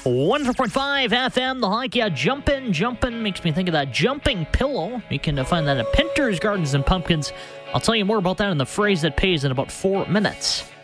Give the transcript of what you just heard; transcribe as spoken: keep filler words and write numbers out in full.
one oh four point five F M, The Hike. Yeah, jumpin', jumpin' makes me think of that jumping pillow. You can uh, find that at Pinter's Gardens and Pumpkins. I'll tell you more about that in the phrase that pays in about four minutes.